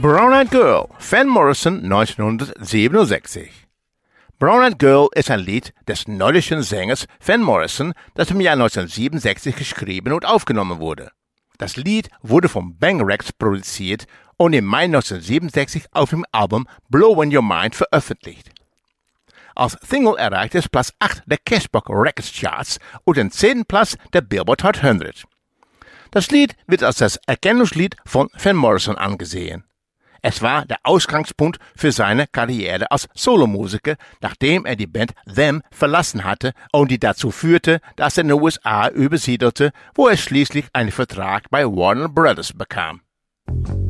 Brown Eyed Girl, Van Morrison 1967. Brown Eyed Girl ist ein Lied des nordischen Sängers Van Morrison, das im Jahr 1967 geschrieben und aufgenommen wurde. Das Lied wurde von Bang Records produziert und im Mai 1967 auf dem Album Blowin' Your Mind veröffentlicht. Als Single erreichte es Platz 8 der Cashbox Records Charts und den 10. Platz der Billboard Hot 100. Das Lied wird als das Erkennungslied von Van Morrison angesehen. Es war der Ausgangspunkt für seine Karriere als Solomusiker, nachdem er die Band Them verlassen hatte und die dazu führte, dass er in den USA übersiedelte, wo er schließlich einen Vertrag bei Warner Brothers bekam.